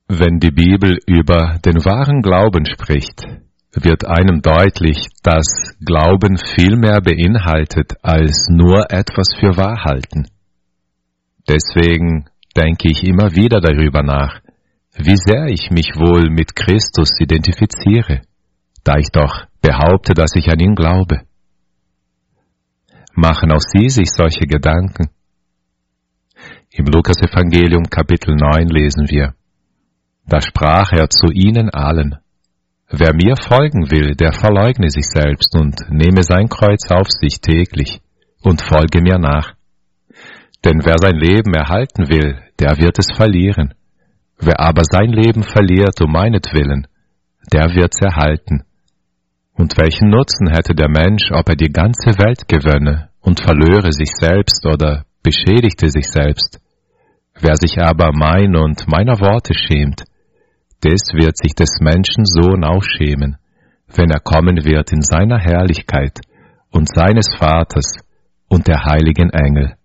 Wenn die Bibel über den wahren Glauben spricht, wird einem deutlich, dass Glauben viel mehr beinhaltet als nur etwas für wahr halten. Deswegen denke ich immer wieder darüber nach, wie sehr ich mich wohl mit Christus identifiziere, da ich doch behaupte, dass ich an ihn glaube. Machen auch Sie sich solche Gedanken? Im Lukas-Evangelium Kapitel 9 lesen wir: Da sprach er zu ihnen allen: Wer mir folgen will, der verleugne sich selbst und nehme sein Kreuz auf sich täglich und folge mir nach. Denn wer sein Leben erhalten will, der wird es verlieren. Wer aber sein Leben verliert um meinetwillen, der wird's erhalten. Und welchen Nutzen hätte der Mensch, ob er die ganze Welt gewönne und verlöre sich selbst oder beschädigte sich selbst? Wer sich aber mein und meiner Worte schämt, des wird sich des Menschen Sohn auch schämen, wenn er kommen wird in seiner Herrlichkeit und seines Vaters und der heiligen Engel.